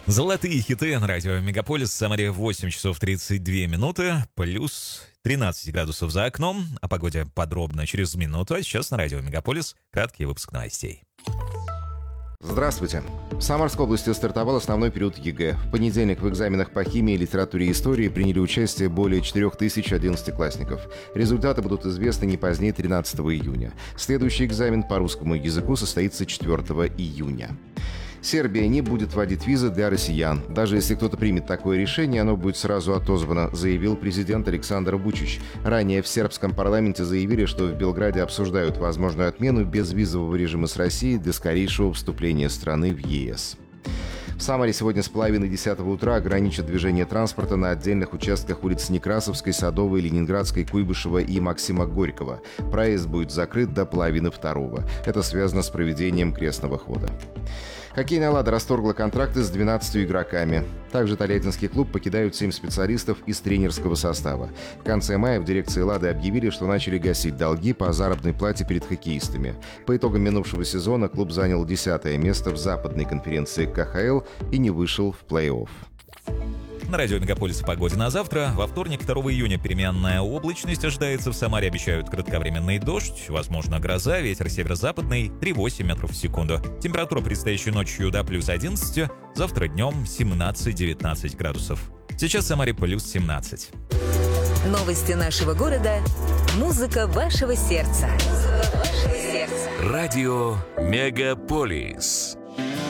Золотые хиты на радио Мегаполис. В Самаре 8 часов 32 минуты, плюс 13 градусов за окном. О погоде подробно через минуту. А сейчас на радио Мегаполис краткий выпуск новостей. Здравствуйте. В Самарской области стартовал основной период ЕГЭ. В понедельник в экзаменах по химии, литературе и истории приняли участие более 4000 11-классников. Результаты будут известны не позднее 13 июня. Следующий экзамен по русскому языку состоится 4 июня. Сербия не будет вводить визы для россиян. Даже если кто-то примет такое решение, оно будет сразу отозвано, заявил президент Александр Вучич. Ранее в сербском парламенте заявили, что в Белграде обсуждают возможную отмену безвизового режима с Россией для скорейшего вступления страны в ЕС. В Самаре сегодня с половины 10 утра ограничат движение транспорта на отдельных участках улиц Некрасовской, Садовой, Ленинградской, Куйбышева и Максима Горького. Проезд будет закрыт до половины второго. Это связано с проведением крестного хода. Хоккейная «Лада» расторгла контракты с 12 игроками. Также Тольяттинский клуб покидают 7 специалистов из тренерского состава. В конце мая в дирекции «Лады» объявили, что начали гасить долги по заработной плате перед хоккеистами. По итогам минувшего сезона клуб занял 10-е место в западной конференции КХЛ и не вышел в плей-офф. На радио Мегаполис о погоде на завтра. Во вторник, 2 июня, переменная облачность ожидается. В Самаре обещают кратковременный дождь, возможно, гроза, ветер северо-западный 3,8 метров в секунду. Температура предстоящей ночью до плюс 11, завтра днем 17-19 градусов. Сейчас в Самаре плюс 17. Новости нашего города. Музыка вашего сердца. Радио Мегаполис.